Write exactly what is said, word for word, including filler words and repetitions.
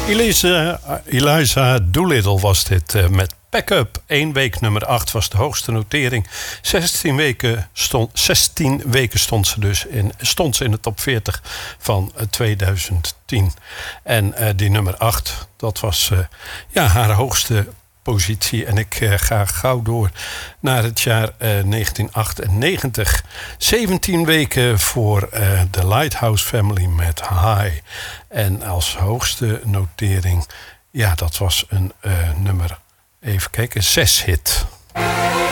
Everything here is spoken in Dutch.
Eliza, Eliza Doolittle was dit uh, met Pack Up. Eén week nummer acht was de hoogste notering. zestien weken stond, zestien weken stond ze dus in, stond ze in de top veertig van uh, twintig tien. En uh, die nummer acht, dat was uh, ja, haar hoogste positie. En ik uh, ga gauw door naar het jaar uh, negentien achtennegentig. zeventien weken voor uh, The Lighthouse Family met High. En als hoogste notering, ja, dat was een uh, nummer, even kijken, zes hit.